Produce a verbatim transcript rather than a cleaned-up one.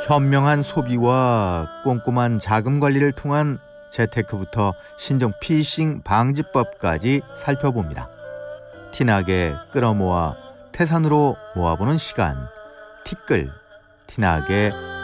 현명한 소비와 꼼꼼한 자금 관리를 통한 재테크부터 신종 피싱 방지법까지 살펴봅니다. 티나게 끌어모아 태산으로 모아보는 시간, 티끌 티나게